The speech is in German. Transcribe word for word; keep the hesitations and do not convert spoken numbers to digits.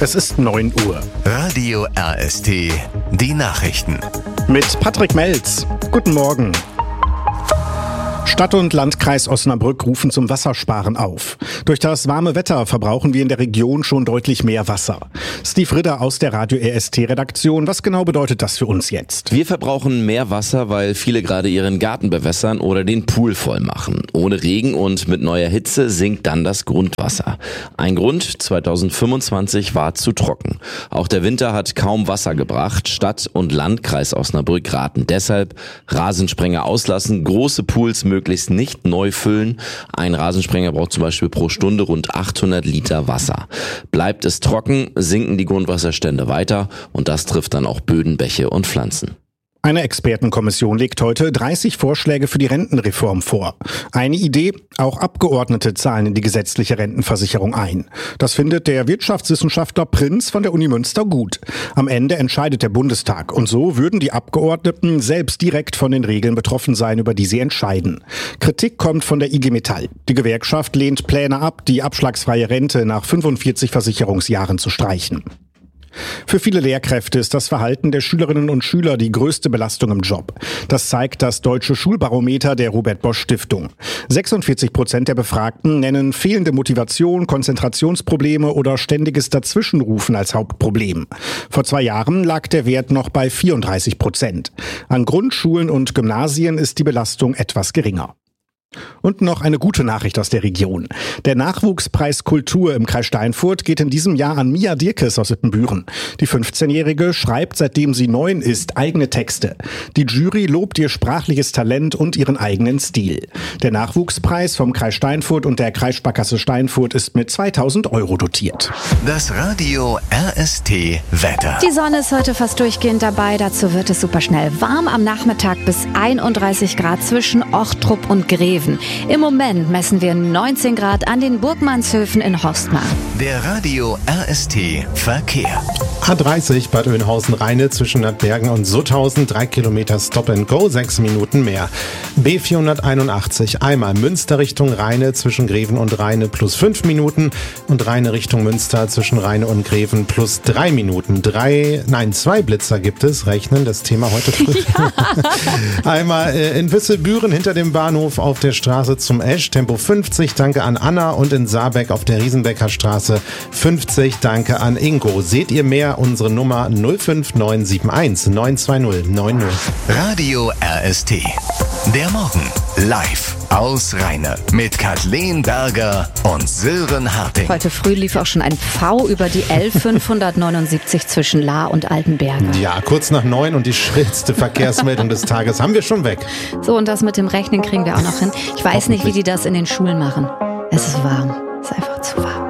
Es ist neun Uhr. Radio R S T, die Nachrichten. Mit Patrick Melz. Guten Morgen. Stadt- und Landkreis Osnabrück rufen zum Wassersparen auf. Durch das warme Wetter verbrauchen wir in der Region schon deutlich mehr Wasser. Steve Ritter aus der Radio R S T-Redaktion. Was genau bedeutet das für uns jetzt? Wir verbrauchen mehr Wasser, weil viele gerade ihren Garten bewässern oder den Pool voll machen. Ohne Regen und mit neuer Hitze sinkt dann das Grundwasser. Ein Grund, zweitausendfünfundzwanzig war zu trocken. Auch der Winter hat kaum Wasser gebracht. Stadt- und Landkreis Osnabrück raten deshalb, Rasensprenger auslassen, große Pools möglichst nicht neu füllen. Ein Rasensprenger braucht zum Beispiel pro Stunde rund achthundert Liter Wasser. Bleibt es trocken, sinken die Grundwasserstände weiter und das trifft dann auch Böden, Bäche und Pflanzen. Eine Expertenkommission legt heute dreißig Vorschläge für die Rentenreform vor. Eine Idee, auch Abgeordnete zahlen in die gesetzliche Rentenversicherung ein. Das findet der Wirtschaftswissenschaftler Prinz von der Uni Münster gut. Am Ende entscheidet der Bundestag und so würden die Abgeordneten selbst direkt von den Regeln betroffen sein, über die sie entscheiden. Kritik kommt von der I G Metall. Die Gewerkschaft lehnt Pläne ab, die abschlagsfreie Rente nach fünfundvierzig Versicherungsjahren zu streichen. Für viele Lehrkräfte ist das Verhalten der Schülerinnen und Schüler die größte Belastung im Job. Das zeigt das Deutsche Schulbarometer der Robert Bosch Stiftung. sechsundvierzig Prozent der Befragten nennen fehlende Motivation, Konzentrationsprobleme oder ständiges Dazwischenrufen als Hauptproblem. Vor zwei Jahren lag der Wert noch bei vierunddreißig Prozent. An Grundschulen und Gymnasien ist die Belastung etwas geringer. Und noch eine gute Nachricht aus der Region. Der Nachwuchspreis Kultur im Kreis Steinfurt geht in diesem Jahr an Mia Dirkes aus Ippenbüren. Die fünfzehnjährige schreibt, seitdem sie neun ist, eigene Texte. Die Jury lobt ihr sprachliches Talent und ihren eigenen Stil. Der Nachwuchspreis vom Kreis Steinfurt und der Kreissparkasse Steinfurt ist mit zweitausend Euro dotiert. Das Radio R S T Wetter. Die Sonne ist heute fast durchgehend dabei. Dazu wird es super schnell warm. Am Nachmittag bis einunddreißig Grad zwischen Ochtrup und Greven. Im Moment messen wir neunzehn Grad an den Burgmannshöfen in Horstmar. Der Radio R S T Verkehr. A dreißig Bad Oeynhausen-Rheine zwischen Nordbergen und Sutthausen, drei Kilometer Stop and Go, sechs Minuten mehr. B vierhunderteinundachtzig einmal Münster Richtung Rheine zwischen Greven und Rheine plus fünf Minuten und Rheine Richtung Münster zwischen Rheine und Greven plus drei Minuten. Drei, nein, zwei Blitzer gibt es, rechnen, das Thema heute früh. Ja. Einmal äh, in Wisselbüren hinter dem Bahnhof auf der Straße zum Esch, Tempo fünfzig, danke an Anna, und in Saarbeck auf der Riesenbecker Straße fünfzig, danke an Ingo. Seht ihr mehr? Unsere Nummer null fünf neun sieben eins neun zwei null neun null. Radio R S T. Der Morgen live aus Rheine mit Kathleen Berger und Sören Harting. Heute früh lief auch schon ein V über die L fünfhundertneunundsiebzig zwischen Lahr und Altenberge. Ja, kurz nach neun und die schrillste Verkehrsmeldung des Tages haben wir schon weg. So, und das mit dem Rechnen kriegen wir auch noch hin. Ich weiß nicht, wie die das in den Schulen machen. Es ist warm. Es ist einfach zu warm.